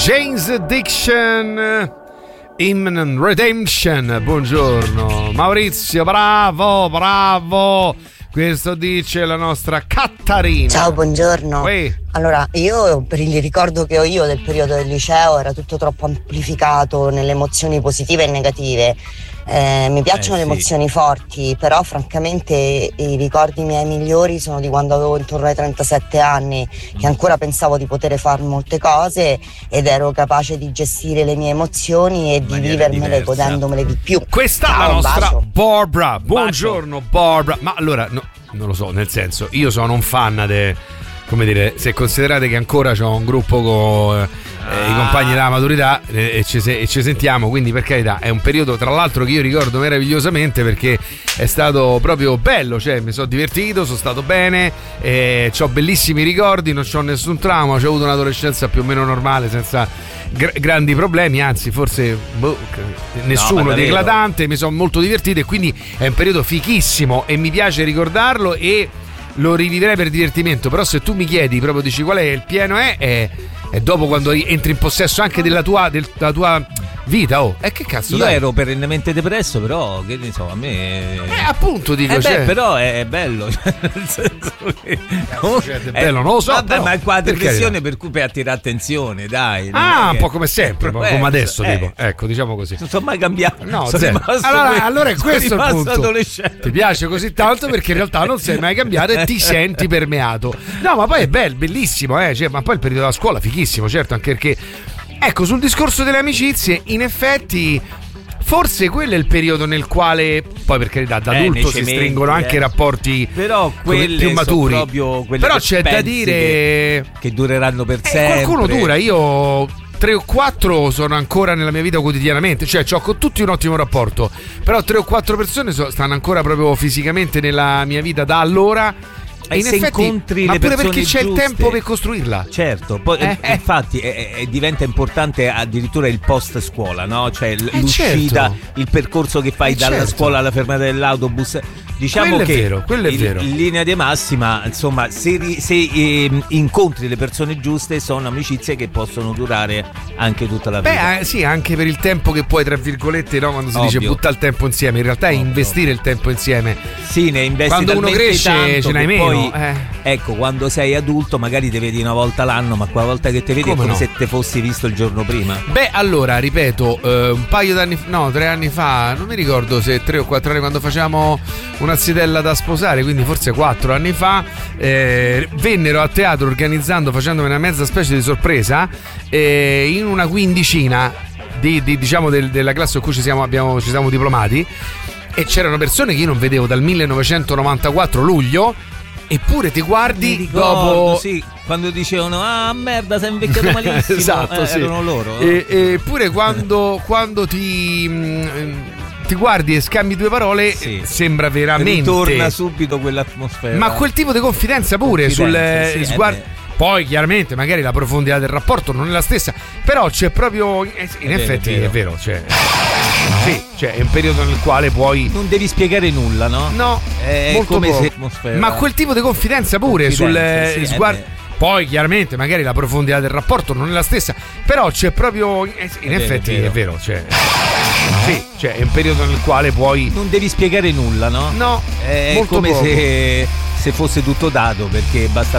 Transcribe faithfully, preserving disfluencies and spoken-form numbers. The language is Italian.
Jane's Addiction, Imminent Redemption. Buongiorno Maurizio, bravo, bravo. Questo dice la nostra Catarina. Ciao, buongiorno. Uè. Allora, io per il ricordo che ho io del periodo del liceo era tutto troppo amplificato nelle emozioni positive e negative. Eh, mi piacciono Eh, le sì. emozioni forti, però francamente i ricordi miei migliori sono di quando avevo intorno ai trentasette anni, che ancora pensavo di poter fare molte cose ed ero capace di gestire le mie emozioni e di maniera vivermele diversa. godendomele di più. Questa è Ciao, la un nostra bacio. Barbara. Buongiorno Barbara. Ma allora, no, non lo so, nel senso, io sono un fan de, come dire, se considerate che ancora c'ho un gruppo con eh, i compagni della maturità eh, e, ci se, e ci sentiamo, quindi per carità è un periodo tra l'altro che io ricordo meravigliosamente perché è stato proprio bello, cioè mi sono divertito, sono stato bene, eh, ho bellissimi ricordi, non ho nessun trauma, ho avuto un'adolescenza più o meno normale senza gr- grandi problemi, anzi forse boh, nessuno No, ma di davvero. eclatante, mi sono molto divertito e quindi è un periodo fichissimo e mi piace ricordarlo e lo rivivrei per divertimento. Però se tu mi chiedi proprio dici qual è il pieno è, è, è dopo quando entri in possesso anche della tua, del- della tua vita. Oh, e che cazzo Io dai? ero perennemente depresso, però che ne so, a me. Eh, appunto dico, Eh beh, cioè, però è, è bello, cioè, nel senso che cioè, è bello, non lo so, Vabbè, però, ma è qua la per depressione carità. per cui per attirare attenzione, dai. non Ah, è un che- po' come sempre, un po' Eh, come adesso, eh, tipo. Ecco, diciamo così. Non sono mai cambiato. No, sono zero. rimasto allora, que- allora è sono questo il rimasto punto. adolescente. Ti piace così tanto perché in realtà non sei mai cambiato e ti senti permeato. No, ma poi è bello, bellissimo, eh. Cioè, ma poi il periodo della scuola fighissimo, certo, anche perché ecco, sul discorso delle amicizie, in effetti forse quello è il periodo nel quale poi per carità da Eh, adulto nei si cementi, stringono anche eh. rapporti Però come quelle più sono maturi. proprio quelle Però che c'è da pensi dire che, che dureranno per eh, sempre. qualcuno dura, io tre o quattro sono ancora nella mia vita quotidianamente, cioè ho con tutti un ottimo rapporto, però tre o quattro persone so- stanno ancora proprio fisicamente nella mia vita da allora. E in se effetti, incontri ma le pure persone perché c'è il giuste. tempo per costruirla. Certo, poi Eh, eh. infatti eh, eh, diventa importante addirittura il post scuola, no? Cioè l- Eh, l'uscita, certo. il percorso che fai Eh, dalla certo. scuola alla fermata dell'autobus. Diciamo Quello è che vero, quello è in, vero. in linea di massima, insomma, se, ri- se ehm, incontri le persone giuste sono amicizie che possono durare anche tutta la vita. Beh, eh, sì, anche per il tempo che puoi, tra virgolette, no? Quando si Ovvio. dice butta il tempo insieme, in realtà è Ovvio. investire il tempo insieme. Sì, ne investi Quando uno talmente cresce tanto ce n'hai che meno, poi, eh. ecco, quando sei adulto magari ti vedi una volta l'anno, ma quella volta che ti vedi Come è come no? se te fossi visto il giorno prima. Beh, allora, ripeto, eh, un paio d'anni fa, no, tre anni fa, non mi ricordo se tre o quattro anni, quando facciamo una zitella da sposare, quindi forse quattro anni fa, eh, vennero a teatro organizzando, facendomi una mezza specie di sorpresa, eh, in una quindicina di, di, diciamo del- della classe con cui ci siamo, abbiamo, ci siamo diplomati, e c'erano persone che io non vedevo dal millenovecentonovantaquattro luglio, eppure ti guardi Mi ricordo, dopo... sì, quando dicevano ah merda sei invecchiato malissimo. Esatto, eh, sì. erano loro, no? E, eppure quando, quando ti, mh, ti guardi e scambi due parole, Sì. sembra veramente. ritorna subito quell'atmosfera. Ma quel tipo di confidenza pure Confidenza, sul sì, sguardo. eh beh. Poi chiaramente magari la profondità del rapporto non è la stessa, però c'è proprio eh, sì, in È vero, effetti è vero. è vero, cioè, sì, cioè è un periodo nel quale puoi non devi spiegare nulla, no? no, È molto come poco. se atmosfera. Ma quel tipo di confidenza pure Confidenza, sul sì, eh sguardo. beh. Poi chiaramente magari la profondità del rapporto non è la stessa, però c'è proprio eh sì, in È vero, effetti è vero. è vero, cioè, sì, cioè è un periodo nel quale puoi non devi spiegare nulla, no? no, È molto come poco. se, se fosse tutto dato, perché basta